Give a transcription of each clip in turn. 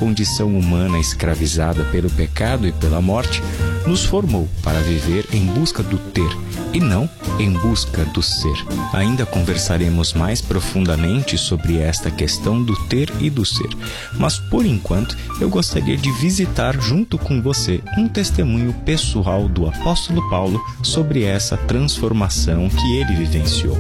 condição humana escravizada pelo pecado e pela morte, nos formou para viver em busca do ter e não em busca do ser. Ainda conversaremos mais profundamente sobre esta questão do ter e do ser, mas por enquanto eu gostaria de visitar junto com você um testemunho pessoal do apóstolo Paulo sobre essa transformação que ele vivenciou.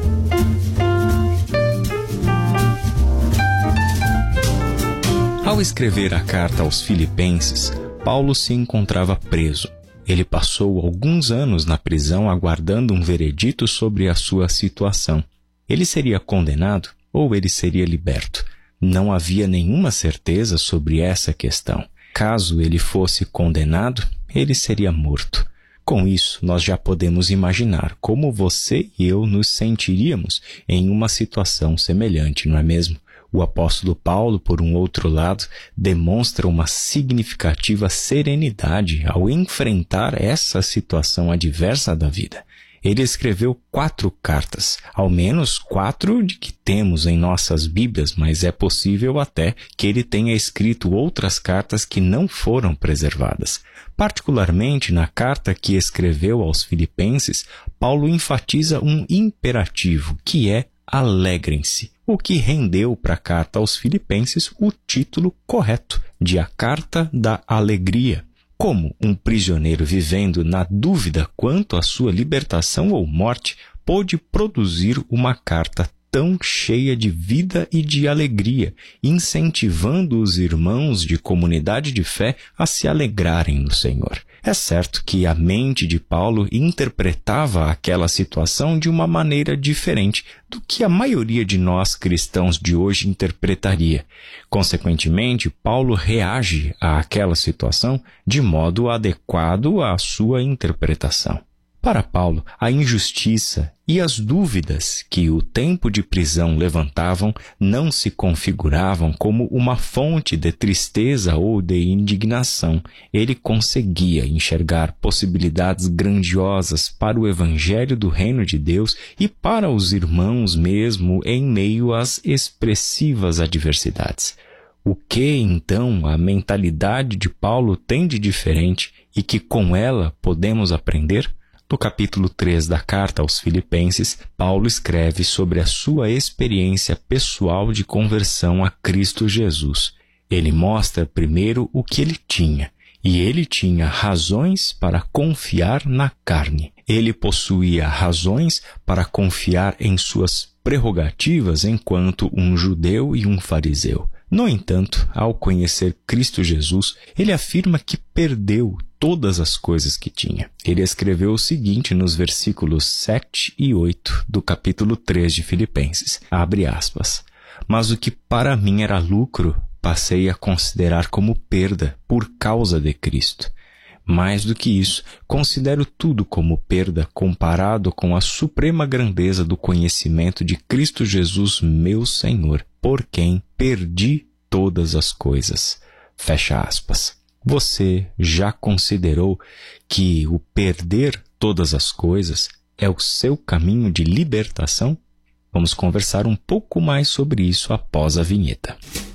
Ao escrever a carta aos Filipenses, Paulo se encontrava preso. Ele passou alguns anos na prisão aguardando um veredito sobre a sua situação. Ele seria condenado ou ele seria liberto? Não havia nenhuma certeza sobre essa questão. Caso ele fosse condenado, ele seria morto. Com isso, nós já podemos imaginar como você e eu nos sentiríamos em uma situação semelhante, não é mesmo? O apóstolo Paulo, por um outro lado, demonstra uma significativa serenidade ao enfrentar essa situação adversa da vida. Ele escreveu 4 cartas, ao menos 4 de que temos em nossas Bíblias, mas é possível até que ele tenha escrito outras cartas que não foram preservadas. Particularmente na carta que escreveu aos Filipenses, Paulo enfatiza um imperativo, que é alegrem-se, o que rendeu para a carta aos Filipenses o título correto de A Carta da Alegria. Como um prisioneiro vivendo na dúvida quanto à sua libertação ou morte pôde produzir uma carta tão cheia de vida e de alegria, incentivando os irmãos de comunidade de fé a se alegrarem no Senhor? É certo que a mente de Paulo interpretava aquela situação de uma maneira diferente do que a maioria de nós cristãos de hoje interpretaria. Consequentemente, Paulo reage àquela situação de modo adequado à sua interpretação. Para Paulo, a injustiça e as dúvidas que o tempo de prisão levantavam não se configuravam como uma fonte de tristeza ou de indignação. Ele conseguia enxergar possibilidades grandiosas para o evangelho do reino de Deus e para os irmãos mesmo em meio às expressivas adversidades. O que, então, a mentalidade de Paulo tem de diferente e que com ela podemos aprender? No capítulo 3 da carta aos Filipenses, Paulo escreve sobre a sua experiência pessoal de conversão a Cristo Jesus. Ele mostra primeiro o que ele tinha, e ele tinha razões para confiar na carne. Ele possuía razões para confiar em suas prerrogativas enquanto um judeu e um fariseu. No entanto, ao conhecer Cristo Jesus, ele afirma que perdeu todas as coisas que tinha. Ele escreveu o seguinte nos versículos 7 e 8 do capítulo 3 de Filipenses, abre aspas, mas o que para mim era lucro, passei a considerar como perda por causa de Cristo. Mais do que isso, considero tudo como perda comparado com a suprema grandeza do conhecimento de Cristo Jesus, meu Senhor, por quem perdi todas as coisas. Fecha aspas. Você já considerou que o perder todas as coisas é o seu caminho de libertação? Vamos conversar um pouco mais sobre isso após a vinheta.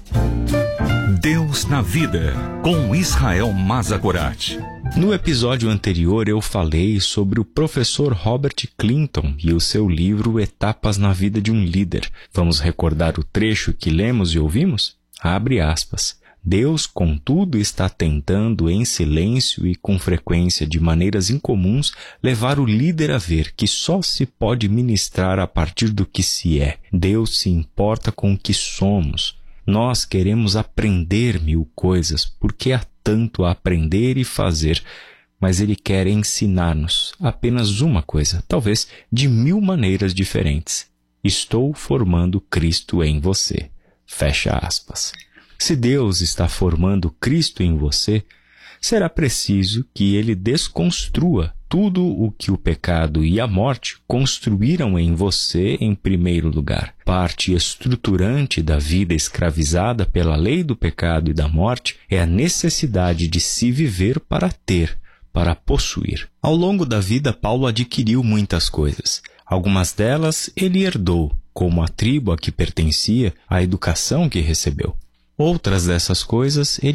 Deus na Vida, com Israel Mazagorat. No episódio anterior eu falei sobre o professor Robert Clinton e o seu livro Etapas na Vida de um Líder. Vamos recordar o trecho que lemos e ouvimos? Abre aspas. Deus, contudo, está tentando em silêncio e com frequência de maneiras incomuns levar o líder a ver que só se pode ministrar a partir do que se é. Deus se importa com o que somos. Nós queremos aprender 1000 coisas porque há tanto a aprender e fazer, mas Ele quer ensinar-nos apenas uma coisa, talvez de 1000 maneiras diferentes. Estou formando Cristo em você. Fecha aspas. Se Deus está formando Cristo em você, será preciso que Ele desconstrua tudo o que o pecado e a morte construíram em você em primeiro lugar. Parte estruturante da vida escravizada pela lei do pecado e da morte é a necessidade de se viver para ter, para possuir. Ao longo da vida, Paulo adquiriu muitas coisas. Algumas delas ele herdou, como a tribo a que pertencia, a educação que recebeu. Outras dessas coisas ele